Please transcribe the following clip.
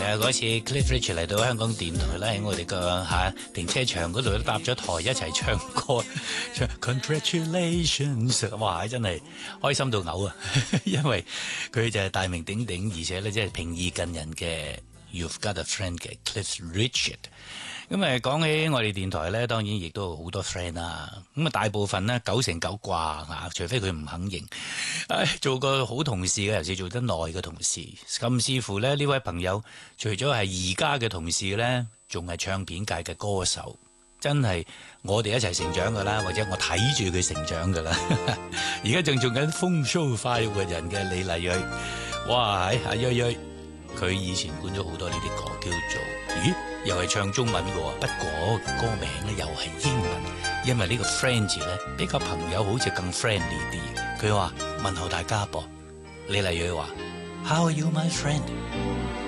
嗰次 Cliff Richard 嚟到香港電台咧，喺我哋個停車場嗰度都搭咗台一齊唱歌，唱 Congratulations， 哇！真係開心到嘔啊！因為佢就係大名鼎鼎，而且咧即係平易近人嘅 You've Got a Friend 嘅 Cliff Richard。咁講起我哋電台咧，當然亦都好多 friend 啦。咁大部分呢9成9掛嚇，除非佢唔肯認。做個好同事嘅，尤其做得耐嘅同事，甚至乎呢位朋友，除咗係而家嘅同事呢，仲係唱片界嘅歌手，真係我哋一齊成長噶啦，或者我睇住佢成長噶啦。而家仲做緊風騷快活人嘅李麗蕊，哇！阿蕊蕊，佢以前管咗好多呢啲歌，叫做咦？又係唱中文嘅喎，不過歌名咧又係英文，因為呢個 friend 字咧比較朋友好似更 friendly 啲。佢話問候大家噃，李麗蕊話 How are you my friend？